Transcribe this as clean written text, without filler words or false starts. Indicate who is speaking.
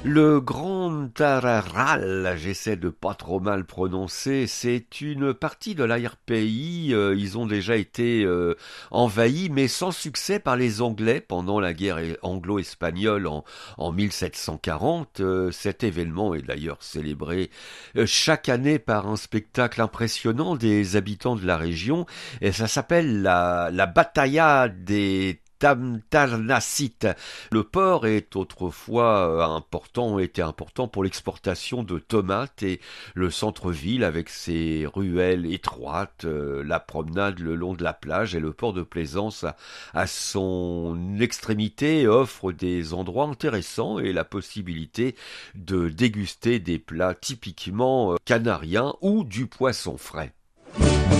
Speaker 1: Le Grand Tararral, j'essaie de pas trop mal prononcer, c'est une partie de l'arrière-pays. Ils ont déjà été envahis, mais sans succès par les Anglais pendant la guerre anglo-espagnole en 1740. Cet événement est d'ailleurs célébré chaque année par un spectacle impressionnant des habitants de la région. Et ça s'appelle la Batalla des Tamtarnacite. Le port est autrefois était important pour l'exportation de tomates et le centre-ville avec ses ruelles étroites, la promenade le long de la plage et le port de plaisance à son extrémité offre des endroits intéressants et la possibilité de déguster des plats typiquement canariens ou du poisson frais.